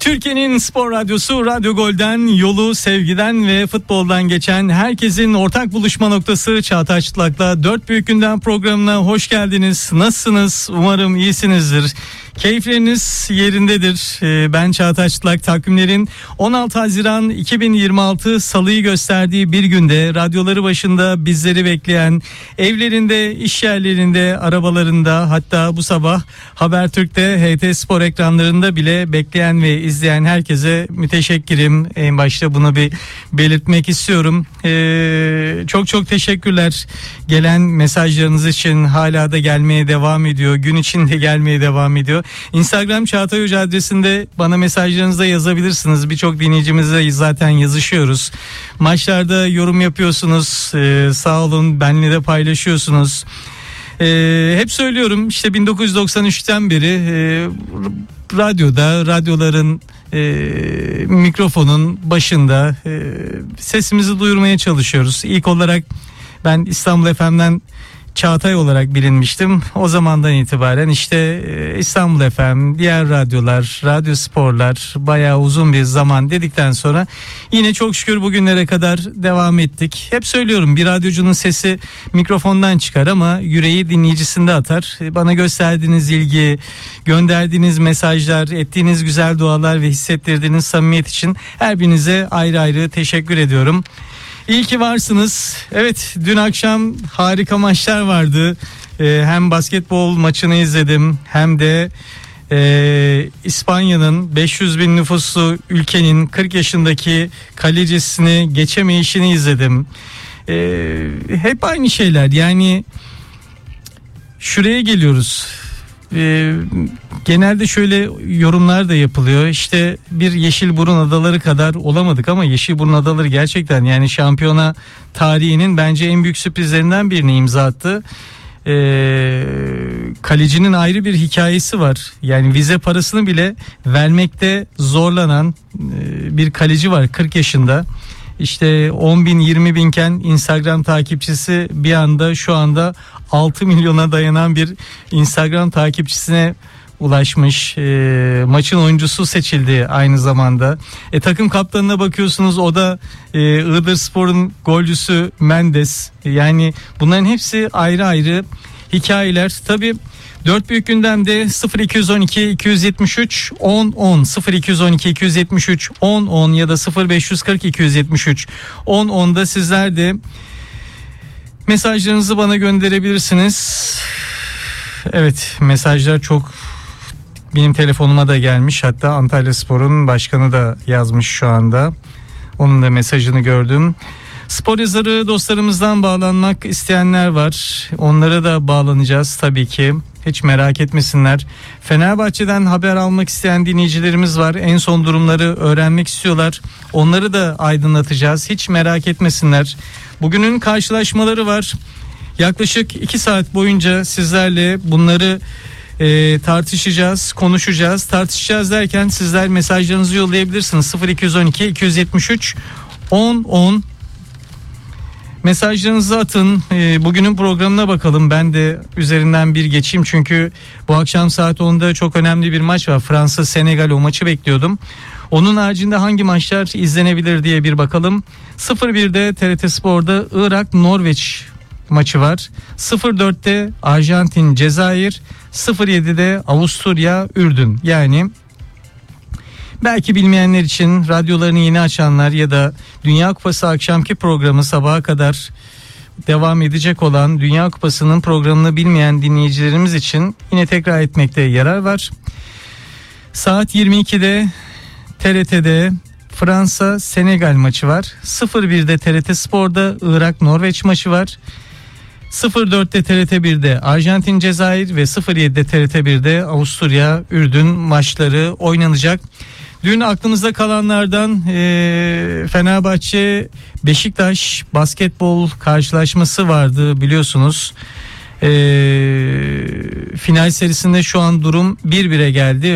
Türkiye'nin spor radyosu Radyo Gol'den yolu sevgiden ve futboldan geçen herkesin ortak buluşma noktası Çağatay Çıtlak'la Dört Büyük Gündem programına hoş geldiniz. Nasılsınız? Umarım iyisinizdir. Keyifleriniz yerindedir. Ben Çağatay Çıtlak. Takvimlerin 16 Haziran 2026 Salı'yı gösterdiği bir günde radyoları başında bizleri bekleyen, evlerinde, iş yerlerinde, arabalarında, hatta bu sabah Habertürk'te, HT Spor ekranlarında bile bekleyen ve izleyen herkese müteşekkirim. En başta bunu bir belirtmek istiyorum. Çok teşekkürler gelen mesajlarınız için. Hala da gelmeye devam ediyor. Gün içinde gelmeye devam ediyor. Instagram Çağatay Hoca adresinde bana mesajlarınızı da yazabilirsiniz. Birçok dinleyicimizle zaten yazışıyoruz. Maçlarda yorum yapıyorsunuz. Sağ olun, benimle de paylaşıyorsunuz. Hep söylüyorum, işte 1993'ten beri radyoların mikrofonun başında sesimizi duyurmaya çalışıyoruz. İlk olarak ben İstanbul FM'den Çağatay olarak bilinmiştim. O zamandan itibaren işte İstanbul FM, diğer radyolar, radyo sporlar, bayağı uzun bir zaman dedikten sonra yine çok şükür bugünlere kadar devam ettik. Hep söylüyorum, bir radyocunun sesi mikrofondan çıkar ama yüreği dinleyicisinde atar. Bana gösterdiğiniz ilgi, gönderdiğiniz mesajlar, ettiğiniz güzel dualar ve hissettirdiğiniz samimiyet için her birinize ayrı ayrı teşekkür ediyorum. İyi ki varsınız. Evet, dün akşam harika maçlar vardı. Hem basketbol maçını izledim hem de İspanya'nın 500 bin nüfuslu ülkenin 40 yaşındaki kalecisini geçemeyişini izledim. Hep aynı şeyler, yani şuraya geliyoruz. Genelde şöyle yorumlar da yapılıyor. İşte bir Yeşilburun Adaları kadar olamadık ama Yeşilburun Adaları gerçekten yani şampiyona tarihinin bence en büyük sürprizlerinden birini imza attı. Kalecinin ayrı bir hikayesi var. Yani vize parasını bile vermekte zorlanan bir kaleci var 40 yaşında. İşte 10 bin 20 binken Instagram takipçisi bir anda şu anda 6 milyona dayanan bir Instagram takipçisine ulaşmış. Maçın oyuncusu seçildi aynı zamanda. Takım kaptanına bakıyorsunuz, o da Iğdırspor'un golcüsü Mendes. Yani bunların hepsi ayrı ayrı hikayeler. Tabii Dört Büyük Gündem'de 0212 273 10 10 0212 273 10 10 ya da 0540 273 10 10'da sizler de mesajlarınızı bana gönderebilirsiniz. Evet, mesajlar çok benim telefonuma da gelmiş. Hatta Antalyaspor'un başkanı da yazmış şu anda. Onun da mesajını gördüm. Spor yazarı dostlarımızdan bağlanmak isteyenler var. Onlara da bağlanacağız tabii ki. Hiç merak etmesinler. Fenerbahçe'den haber almak isteyen dinleyicilerimiz var. En son durumları öğrenmek istiyorlar. Onları da aydınlatacağız. Hiç merak etmesinler. Bugünün karşılaşmaları var. Yaklaşık 2 saat boyunca sizlerle bunları tartışacağız, konuşacağız. Tartışacağız derken sizler mesajlarınızı yollayabilirsiniz. 0212 273 10 10 mesajlarınızı atın. Bugünün programına bakalım. Ben de üzerinden bir geçeyim çünkü bu akşam saat 10'da çok önemli bir maç var. Fransa Senegal, o maçı bekliyordum. Onun haricinde hangi maçlar izlenebilir diye bir bakalım. 01'de TRT Spor'da Irak Norveç maçı var. 04'te Arjantin Cezayir, 07'de Avusturya Ürdün. Yani belki bilmeyenler için, radyolarını yeni açanlar ya da Dünya Kupası akşamki programı sabaha kadar devam edecek olan Dünya Kupası'nın programını bilmeyen dinleyicilerimiz için yine tekrar etmekte yarar var. Saat 22'de TRT'de Fransa Senegal maçı var. 01'de TRT Spor'da Irak Norveç maçı var. 04'te TRT 1'de Arjantin Cezayir ve 07'de TRT 1'de Avusturya Ürdün maçları oynanacak. Dün aklımızda kalanlardan Fenerbahçe Beşiktaş basketbol karşılaşması vardı biliyorsunuz. Final serisinde şu an durum 1-1'e geldi.